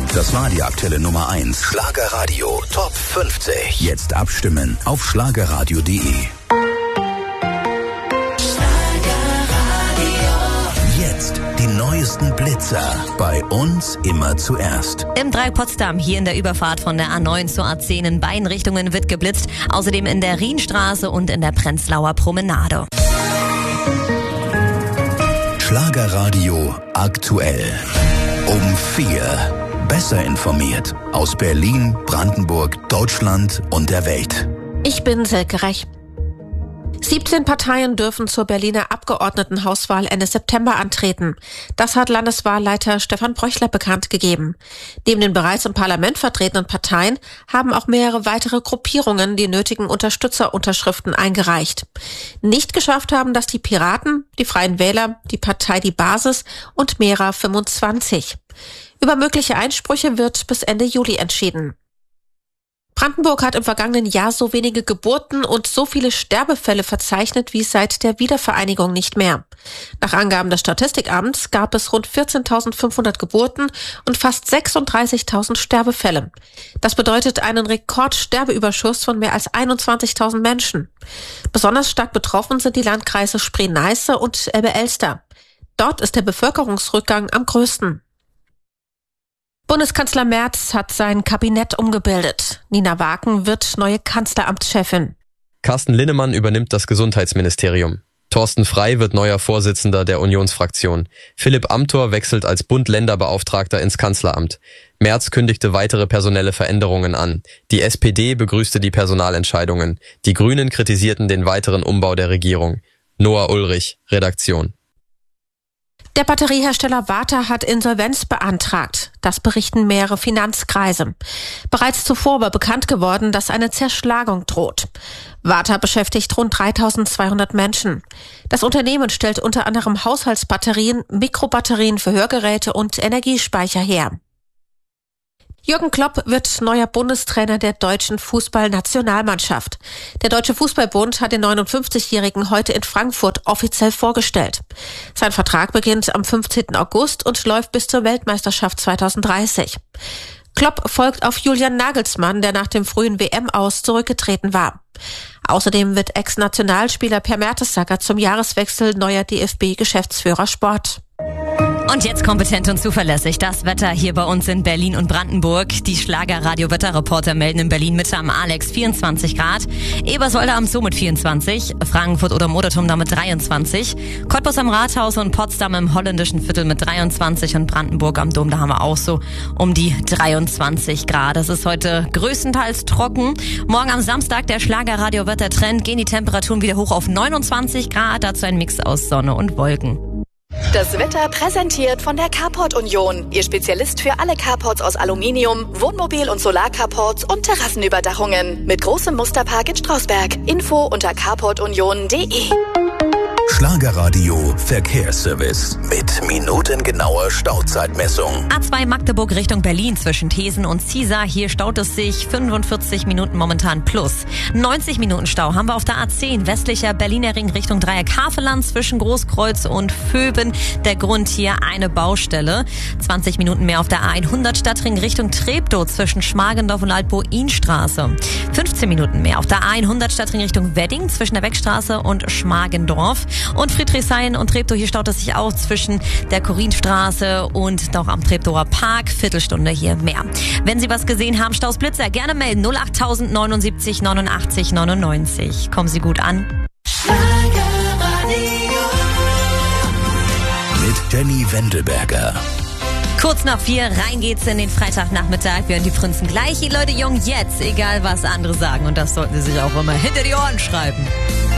Das war die aktuelle Nummer 1. Schlagerradio Top 50. Jetzt abstimmen auf schlagerradio.de. Jetzt die neuesten Blitzer. Bei uns immer zuerst. Im Dreieck Potsdam, hier in der Überfahrt von der A9 zur A10 in beiden Richtungen wird geblitzt. Außerdem in der Rienstraße und in der Prenzlauer Promenade. Schlagerradio aktuell. Um 4. Besser informiert. Aus Berlin, Brandenburg, Deutschland und der Welt. Ich bin Silke Rech. 17 Parteien dürfen zur Berliner Abgeordnetenhauswahl Ende September antreten. Das hat Landeswahlleiter Stefan Bröchler bekannt gegeben. Neben den bereits im Parlament vertretenen Parteien haben auch mehrere weitere Gruppierungen die nötigen Unterstützerunterschriften eingereicht. Nicht geschafft haben das die Piraten, die Freien Wähler, die Partei Die Basis und Mera 25. Über mögliche Einsprüche wird bis Ende Juli entschieden. Brandenburg hat im vergangenen Jahr so wenige Geburten und so viele Sterbefälle verzeichnet wie seit der Wiedervereinigung nicht mehr. Nach Angaben des Statistikamts gab es rund 14.500 Geburten und fast 36.000 Sterbefälle. Das bedeutet einen Rekordsterbeüberschuss von mehr als 21.000 Menschen. Besonders stark betroffen sind die Landkreise Spree-Neiße und Elbe-Elster. Dort ist der Bevölkerungsrückgang am größten. Bundeskanzler Merz hat sein Kabinett umgebildet. Nina Waken wird neue Kanzleramtschefin. Carsten Linnemann übernimmt das Gesundheitsministerium. Thorsten Frey wird neuer Vorsitzender der Unionsfraktion. Philipp Amthor wechselt als Bund-Länder-Beauftragter ins Kanzleramt. Merz kündigte weitere personelle Veränderungen an. Die SPD begrüßte die Personalentscheidungen. Die Grünen kritisierten den weiteren Umbau der Regierung. Noah Ulrich, Redaktion. Der Batteriehersteller Varta hat Insolvenz beantragt. Das berichten mehrere Finanzkreise. Bereits zuvor war bekannt geworden, dass eine Zerschlagung droht. Varta beschäftigt rund 3.200 Menschen. Das Unternehmen stellt unter anderem Haushaltsbatterien, Mikrobatterien für Hörgeräte und Energiespeicher her. Jürgen Klopp wird neuer Bundestrainer der deutschen Fußballnationalmannschaft. Der Deutsche Fußballbund hat den 59-Jährigen heute in Frankfurt offiziell vorgestellt. Sein Vertrag beginnt am 15. August und läuft bis zur Weltmeisterschaft 2030. Klopp folgt auf Julian Nagelsmann, der nach dem frühen WM-Aus zurückgetreten war. Außerdem wird Ex-Nationalspieler Per Mertesacker zum Jahreswechsel neuer DFB-Geschäftsführer Sport. Und jetzt kompetent und zuverlässig das Wetter hier bei uns in Berlin und Brandenburg. Die Schlager-Radio-Wetterreporter melden in Berlin-Mitte am Alex 24 Grad, Eberswalde am Zoo mit 24, Frankfurt oder Modertum da mit 23, Cottbus am Rathaus und Potsdam im holländischen Viertel mit 23 und Brandenburg am Dom, da haben wir auch so um die 23 Grad. Es ist heute größtenteils trocken. Morgen am Samstag der Schlager-Radio-Wettertrend, gehen die Temperaturen wieder hoch auf 29 Grad, dazu ein Mix aus Sonne und Wolken. Das Wetter präsentiert von der Carport Union. Ihr Spezialist für alle Carports aus Aluminium, Wohnmobil- und Solarcarports und Terrassenüberdachungen. Mit großem Musterpark in Strausberg. Info unter carportunion.de. Schlagerradio Verkehrsservice mit minutengenauer Stauzeitmessung. A2 Magdeburg Richtung Berlin zwischen Thesen und Ziesar. Hier staut es sich 45 Minuten momentan plus. 90 Minuten Stau haben wir auf der A10 westlicher Berliner Ring Richtung Dreieck Havelland zwischen Großkreuz und Vöben. Der Grund hier eine Baustelle. 20 Minuten mehr auf der A100 Stadtring Richtung Treptow zwischen Schmargendorf und Altboinstraße. 15 Minuten mehr auf der A100 Stadtring Richtung Wedding zwischen der Beckstraße und Schmargendorf. Und Friedrichshain und Treptow, hier staut es sich auch zwischen der Korinstraße und noch am Treptower Park. Viertelstunde hier mehr. Wenn Sie was gesehen haben, Staus Blitzer, gerne melden. 08000 79 89 99. Kommen Sie gut an. Mit Jenny Wendelberger. Kurz nach 4, rein geht's in den Freitagnachmittag. Wir hören die Prinzen gleich. Die Leute jung jetzt, egal was andere sagen. Und das sollten Sie sich auch immer hinter die Ohren schreiben.